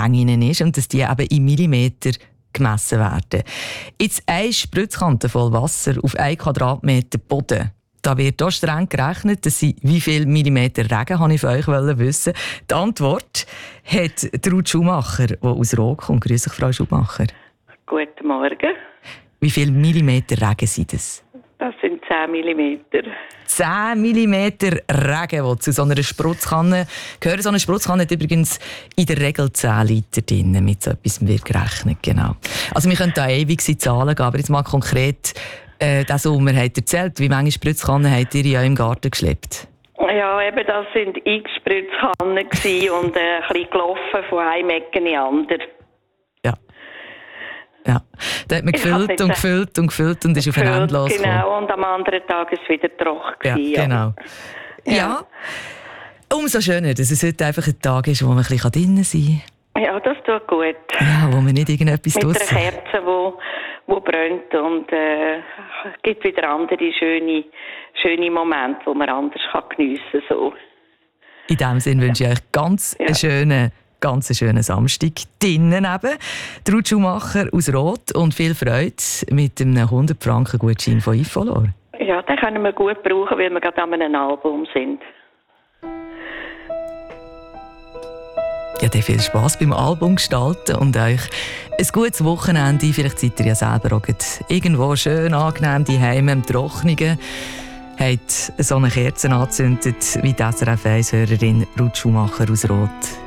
Mengen ist und dass die eben in Millimeter gemessen werden. Jetzt eine Spritzkante voll Wasser auf 1 Quadratmeter Boden. Da wird auch streng gerechnet, dass sie wie viel Millimeter Regen, habe ich von euch wissen. Die Antwort hat Ruth Schumacher, die aus Roth kommt. Grüß dich, Frau Schumacher. Guten Morgen. Wie viel Millimeter Regen sind das? Das sind 10 Millimeter. 10 Millimeter Regen, die zu so einer Spritzkanne gehören. So eine Spritzkanne hat übrigens in der Regel 10 Liter drin. Mit so etwas wird gerechnet, genau. Also wir können da ewig Zahlen geben, aber jetzt mal konkret, diesen Sommer hat erzählt, wie viele Spritzkannen habt ihr in eurem Garten geschleppt? Ja, eben, das sind x Spritzkannen und ein bisschen gelaufen von einem Ecke in die andere. Ja, da hat man gefüllt und gefüllt und gefüllt und ist auf ein Ende losgekommen. Genau, und am anderen Tag war es wieder trocken. Ja, genau. Ja, umso schöner, dass es heute einfach ein Tag ist, wo man ein bisschen drinnen sein kann. Ja, das tut gut. Ja, wo man nicht irgendetwas mit einer Kerze, die brennt und gibt wieder andere schöne Momente, die man anders geniessen kann. So. In diesem Sinne wünsche ich euch ganz schönen Samstag. Drinnen eben. Ruth Schumacher aus Roth und viel Freude mit einem 100-Franken-Gutschein von Ifolor. Ja, den können wir gut brauchen, weil wir gerade an einem Album sind. Ja, dann viel Spass beim Album gestalten und euch ein gutes Wochenende. Vielleicht seid ihr ja selber auch irgendwo schön angenehm daheim im Trockenen. Habt so eine Kerze angezündet wie die SRF 1-Hörerin Ruth Schumacher aus Roth.